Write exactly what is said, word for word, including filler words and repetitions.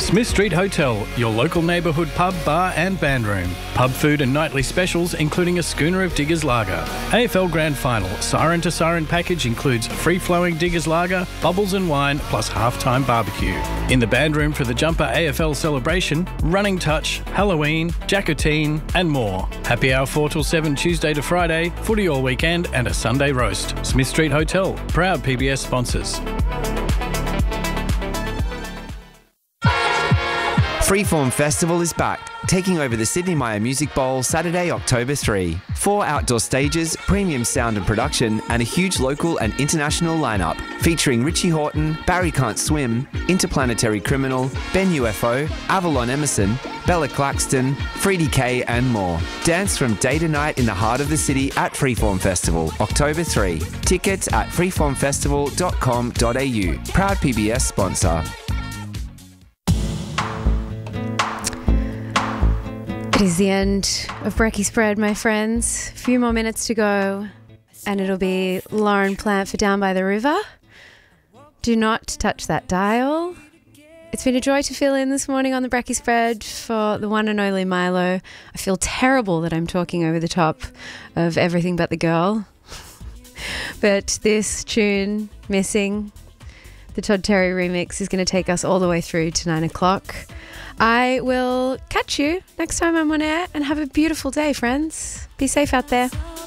Smith Street Hotel, your local neighbourhood pub, bar and band room. Pub food and nightly specials including a schooner of Diggers Lager. A F L Grand Final, Siren to Siren package includes free-flowing Diggers Lager, bubbles and wine plus half-time barbecue. In the band room for the Jumper A F L celebration, Running Touch, Halloween, Jackotine and more. Happy hour four till seven Tuesday to Friday, footy all weekend and a Sunday roast. Smith Street Hotel, proud P B S sponsors. Freeform Festival is back, taking over the Sydney Myer Music Bowl Saturday, October third. Four outdoor stages, premium sound and production, and a huge local and international lineup featuring Richie Hawtin, Barry Can't Swim, Interplanetary Criminal, Ben U F O, Avalon Emerson, Bella Claxton, Freddie K and more. Dance from day to night in the heart of the city at Freeform Festival, October third. Tickets at freeform festival dot com dot a u. Proud P B S sponsor. It is the end of Brekkie Spread, my friends. A few more minutes to go and it'll be Lauren Plant for Down by the River. Do not touch that dial. It's been a joy to fill in this morning on the Brekkie Spread for the one and only Milo. I feel terrible that I'm talking over the top of Everything But the Girl. But this tune, Missing, the Todd Terry remix, is going to take us all the way through to nine o'clock. I will catch you next time I'm on air and have a beautiful day, friends. Be safe out there.